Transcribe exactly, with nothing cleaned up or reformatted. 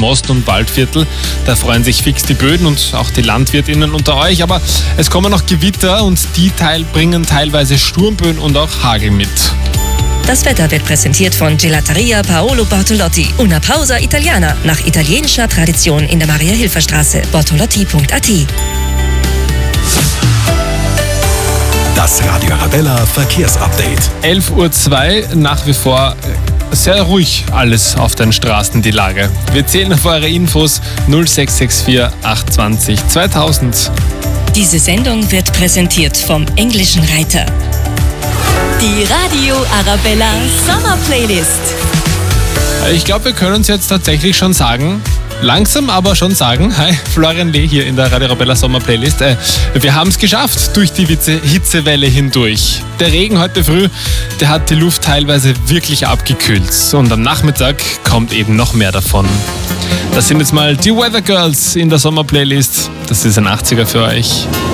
Most- und Waldviertel. Da freuen sich fix die Böden und auch die LandwirtInnen unter euch. Aber es kommen noch Gewitter und die Teil bringen teilweise Sturmböen und auch Hagel mit. Das Wetter wird präsentiert von Gelateria Paolo Bortolotti, una pausa italiana, nach italienischer Tradition in der Maria-Hilfer-Straße, bortolotti punkt a t. Das Radio Arabella Verkehrsupdate. elf Uhr zwei, nach wie vor sehr ruhig alles auf den Straßen, die Lage. Wir zählen auf eure Infos null sechs sechs vier acht zwei null zweitausend. Diese Sendung wird präsentiert vom Englischen Reiter. Die Radio Arabella Sommer Playlist. Ich glaube, wir können uns jetzt tatsächlich schon sagen, langsam aber schon sagen, hi, Florian Lee hier in der Radio Arabella Sommer Playlist. Äh, wir haben es geschafft durch die Hitze- Hitzewelle hindurch. Der Regen heute früh, der hat die Luft teilweise wirklich abgekühlt. Und am Nachmittag kommt eben noch mehr davon. Das sind jetzt mal die Weather Girls in der Sommer Playlist. Das ist ein achtziger für euch.